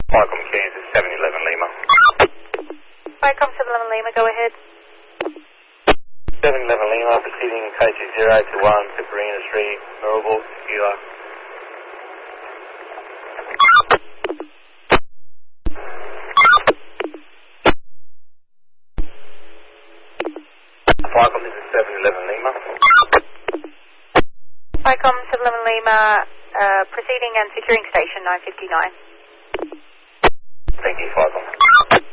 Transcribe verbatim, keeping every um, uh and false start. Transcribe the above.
Falcon Kansas, seven eleven Lima. Falcon seven eleven Lima, go ahead. seven eleven Lima, proceeding K two zero to one to Karina Street, Marlborough, Q R. Falcon, this is seven eleven Lima. Falcon seven eleven Lima, uh, proceeding and securing station nine fifty-nine. Thank you, Falcon.